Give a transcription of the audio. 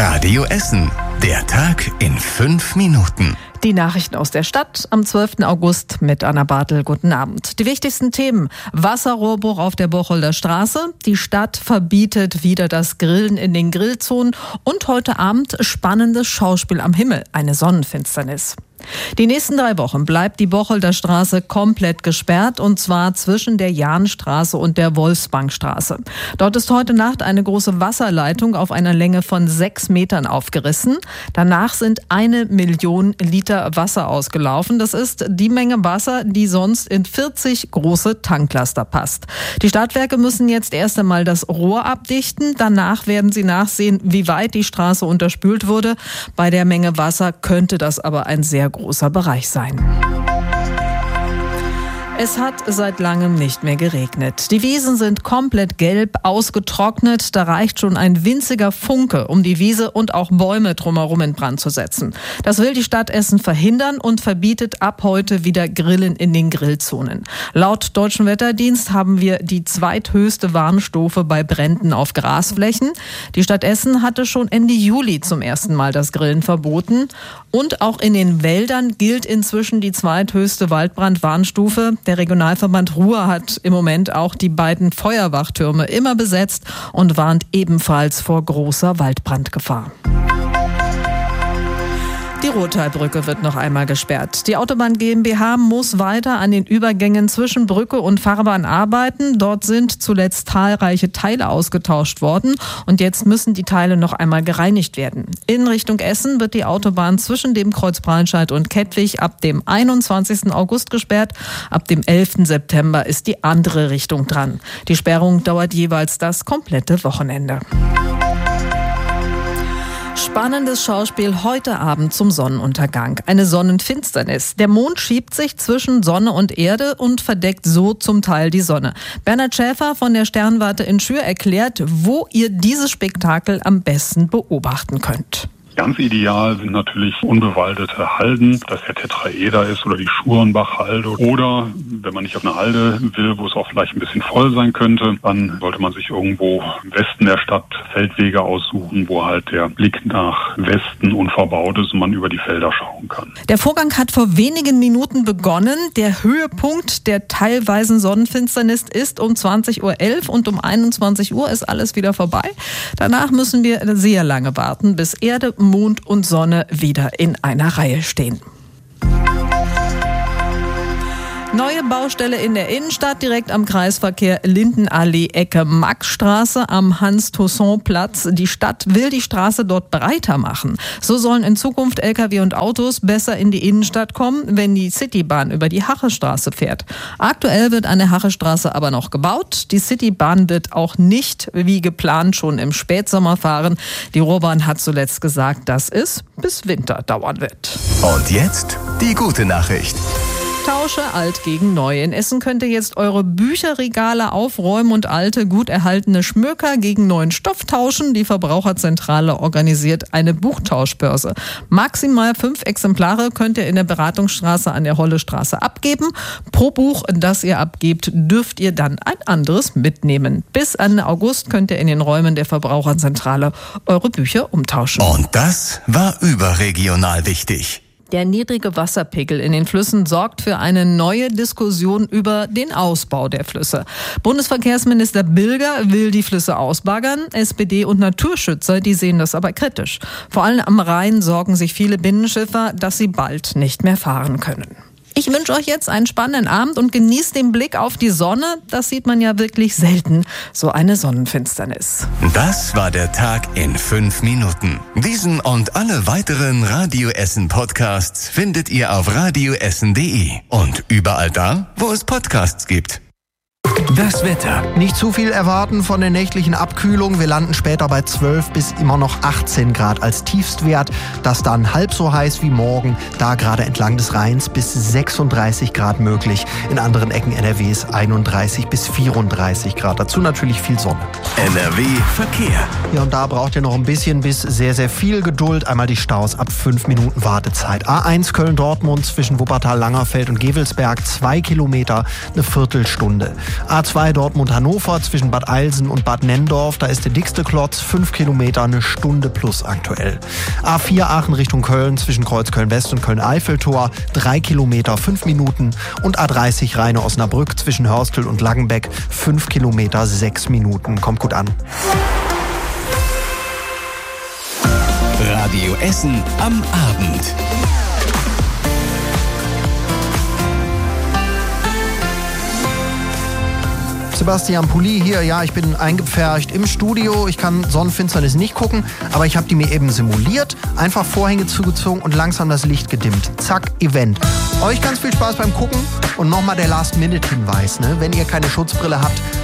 Radio Essen. Der Tag in 5 Minuten. Die Nachrichten aus der Stadt am 12. August mit Anna Bartel. Guten Abend. Die wichtigsten Themen: Wasserrohrbruch auf der Bocholder Straße, die Stadt verbietet wieder das Grillen in den Grillzonen und heute Abend spannendes Schauspiel am Himmel, eine Sonnenfinsternis. Die nächsten 3 Wochen bleibt die Bocholder Straße komplett gesperrt, und zwar zwischen der Jahnstraße und der Wolfsbankstraße. Dort ist heute Nacht eine große Wasserleitung auf einer Länge von 6 Metern aufgerissen. Danach sind 1 Million Liter Wasser ausgelaufen. Das ist die Menge Wasser, die sonst in 40 große Tanklaster passt. Die Stadtwerke müssen jetzt erst einmal das Rohr abdichten. Danach werden sie nachsehen, wie weit die Straße unterspült wurde. Bei der Menge Wasser könnte das aber ein sehr großer Bereich sein. Es hat seit langem nicht mehr geregnet. Die Wiesen sind komplett gelb, ausgetrocknet. Da reicht schon ein winziger Funke, um die Wiese und auch Bäume drumherum in Brand zu setzen. Das will die Stadt Essen verhindern und verbietet ab heute wieder Grillen in den Grillzonen. Laut Deutschen Wetterdienst haben wir die zweithöchste Warnstufe bei Bränden auf Grasflächen. Die Stadt Essen hatte schon Ende Juli zum ersten Mal das Grillen verboten. Und auch in den Wäldern gilt inzwischen die zweithöchste Waldbrandwarnstufe. Der Regionalverband Ruhr hat im Moment auch die beiden Feuerwachtürme immer besetzt und warnt ebenfalls vor großer Waldbrandgefahr. Die Rottalbrücke wird noch einmal gesperrt. Die Autobahn GmbH muss weiter an den Übergängen zwischen Brücke und Fahrbahn arbeiten. Dort sind zuletzt zahlreiche Teile ausgetauscht worden und jetzt müssen die Teile noch einmal gereinigt werden. In Richtung Essen wird die Autobahn zwischen dem Kreuz Bralscheid und Kettwig ab dem 21. August gesperrt. Ab dem 11. September ist die andere Richtung dran. Die Sperrung dauert jeweils das komplette Wochenende. Spannendes Schauspiel heute Abend zum Sonnenuntergang. Eine Sonnenfinsternis. Der Mond schiebt sich zwischen Sonne und Erde und verdeckt so zum Teil die Sonne. Bernhard Schäfer von der Sternwarte in Schür erklärt, wo ihr dieses Spektakel am besten beobachten könnt. Ganz ideal sind natürlich unbewaldete Halden, dass der Tetraeder ist oder die Schurenbach-Halde. Oder wenn man nicht auf eine Halde will, wo es auch vielleicht ein bisschen voll sein könnte, dann sollte man sich irgendwo im Westen der Stadt Feldwege aussuchen, wo halt der Blick nach Westen unverbaut ist und man über die Felder schauen kann. Der Vorgang hat vor wenigen Minuten begonnen. Der Höhepunkt der teilweisen Sonnenfinsternis ist um 20.11 Uhr und um 21 Uhr ist alles wieder vorbei. Danach müssen wir sehr lange warten, bis Erde, Mond und Sonne wieder in einer Reihe stehen. Neue Baustelle in der Innenstadt, direkt am Kreisverkehr Lindenallee, Ecke Maxstraße am Hans-Tausson-Platz. Die Stadt will die Straße dort breiter machen. So sollen in Zukunft Lkw und Autos besser in die Innenstadt kommen, wenn die Citybahn über die Hachestraße fährt. Aktuell wird eine Hachestraße aber noch gebaut. Die Citybahn wird auch nicht wie geplant schon im Spätsommer fahren. Die Ruhrbahn hat zuletzt gesagt, dass es bis Winter dauern wird. Und jetzt die gute Nachricht. Tausche alt gegen neu. In Essen könnt ihr jetzt eure Bücherregale aufräumen und alte, gut erhaltene Schmöker gegen neuen Stoff tauschen. Die Verbraucherzentrale organisiert eine Buchtauschbörse. Maximal 5 Exemplare könnt ihr in der Beratungsstraße an der Hollestraße abgeben. Pro Buch, das ihr abgebt, dürft ihr dann ein anderes mitnehmen. Bis Ende August könnt ihr in den Räumen der Verbraucherzentrale eure Bücher umtauschen. Und das war überregional wichtig. Der niedrige Wasserpegel in den Flüssen sorgt für eine neue Diskussion über den Ausbau der Flüsse. Bundesverkehrsminister Bilger will die Flüsse ausbaggern. SPD und Naturschützer, die sehen das aber kritisch. Vor allem am Rhein sorgen sich viele Binnenschiffer, dass sie bald nicht mehr fahren können. Ich wünsche euch jetzt einen spannenden Abend und genießt den Blick auf die Sonne. Das sieht man ja wirklich selten, so eine Sonnenfinsternis. Das war der Tag in 5 Minuten. Diesen und alle weiteren Radio Essen Podcasts findet ihr auf radioessen.de und überall da, wo es Podcasts gibt. Das Wetter. Nicht zu viel erwarten von der nächtlichen Abkühlung. Wir landen später bei 12 bis immer noch 18 Grad als Tiefstwert. Das dann halb so heiß wie morgen. Da gerade entlang des Rheins bis 36 Grad möglich. In anderen Ecken NRWs 31 bis 34 Grad. Dazu natürlich viel Sonne. NRW Verkehr. Hier und da braucht ihr noch ein bisschen bis sehr, sehr viel Geduld. Einmal die Staus ab 5 Minuten Wartezeit. A1 Köln-Dortmund zwischen Wuppertal-Langerfeld und Gevelsberg 2 Kilometer, eine Viertelstunde. A2 Dortmund-Hannover zwischen Bad Eilsen und Bad Nenndorf, da ist der dickste Klotz, 5 Kilometer, eine Stunde plus aktuell. A4 Aachen Richtung Köln zwischen Kreuzköln-West und Köln-Eiffeltor, 3 Kilometer, 5 Minuten. Und A30 Rheine-Osnabrück zwischen Hörstel und Langenbeck, 5 Kilometer, 6 Minuten. Kommt gut an. Radio Essen am Abend. Sebastian Pulli hier. Ja, ich bin eingepfercht im Studio. Ich kann Sonnenfinsternis nicht gucken, aber ich habe die mir eben simuliert. Einfach Vorhänge zugezogen und langsam das Licht gedimmt. Zack, Event. Euch ganz viel Spaß beim Gucken und nochmal der Last-Minute-Hinweis. Ne? Wenn ihr keine Schutzbrille habt,